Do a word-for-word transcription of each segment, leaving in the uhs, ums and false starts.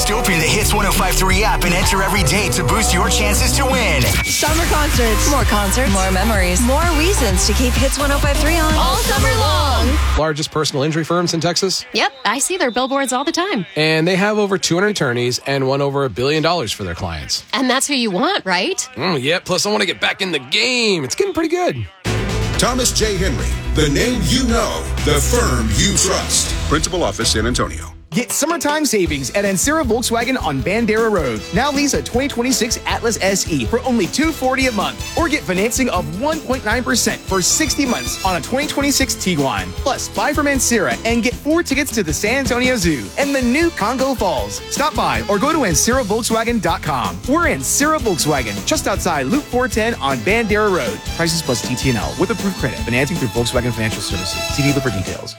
Just open the Hits one oh five point three app and enter every day to boost your chances to win. Summer concerts. More concerts. More memories. More reasons to keep Hits one oh five point three on. All summer long. Largest personal injury firms in Texas. Yep, I see their billboards all the time. And they have over two hundred attorneys and won over a billion dollars for their clients. And that's who you want, right? Mm, yeah, plus I want to get back in the game. It's getting pretty good. Thomas J. Henry, the name you know, the firm you trust. Principal Office, San Antonio. Get summertime savings at Ancira Volkswagen on Bandera Road. Now lease a twenty twenty-six Atlas S E for only two hundred forty dollars a month. Or get financing of one point nine percent for sixty months on a twenty twenty-six Tiguan. Plus, buy from Ancira and get four tickets to the San Antonio Zoo and the new Congo Falls. Stop by or go to Ancira Volkswagen dot com. We're Ancira Volkswagen, just outside Loop four ten on Bandera Road. Prices plus T T N L with approved credit. Financing through Volkswagen Financial Services. See dealer for details.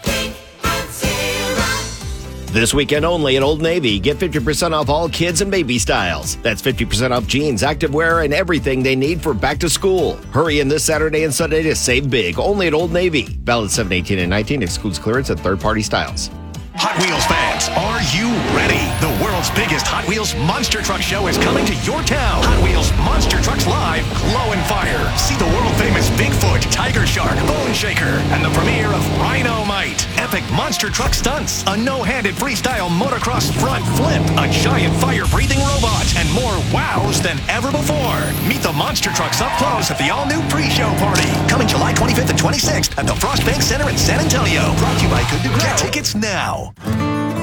This weekend only at Old Navy, get fifty percent off all kids and baby styles. That's fifty percent off jeans, activewear, and everything they need for back to school. Hurry in this Saturday and Sunday to save big, only at Old Navy. Valid seven eighteen and nineteen, excludes clearance and third-party styles. Hot Wheels fans, are you ready? The world's biggest Hot Wheels Monster Truck Show is coming to your town. Hot Wheels Monster Trucks Live, Glow and Fire. See the world-famous Bigfoot, Tiger Shark, Bone Shaker, and the premiere of Rhino-Mite. Epic monster truck stunts, a no-handed freestyle motocross front flip, a giant fire-breathing robot, and more wows than ever before. Meet the monster trucks up close at the all-new pre-show party. Coming July twenty-fifth and twenty-sixth at the Frost Bank Center in San Antonio. Brought to you by Good to Go. Get tickets now.